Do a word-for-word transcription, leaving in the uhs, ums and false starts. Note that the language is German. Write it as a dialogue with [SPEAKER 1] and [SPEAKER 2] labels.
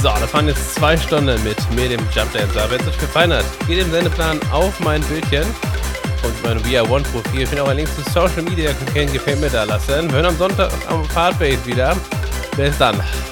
[SPEAKER 1] So, das waren jetzt zwei Stunden mit mir, dem Jump Dancer. Wenn es euch gefallen hat, geht im Sendeplan auf mein Bildchen und mein V R One Profil. Ich finde auch ein Link zu Social Media, könnt ihr gefällt mir da lassen. Wir hören am Sonntag am Fahrtbase wieder. Bis dann.